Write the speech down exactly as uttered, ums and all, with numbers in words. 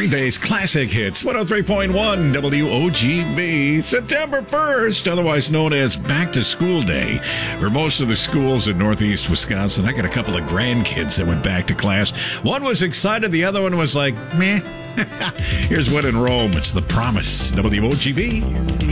Green Bay's classic hits, one oh three point one W O G B. September first, otherwise known as Back to School Day. For most of the schools in northeast Wisconsin, I got a couple of grandkids that went back to class. One was excited, the other one was like, meh. Here's what in Rome. It's The Promise, W O G B.